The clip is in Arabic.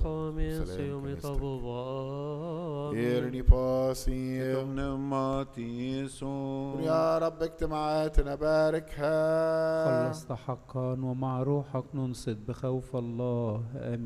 من سيوم طبوبان إيرني باسي نماتيسون يا رب اجتماعاتنا باركها خلصت حقا ومع روحك ننصت بخوف الله. آمين.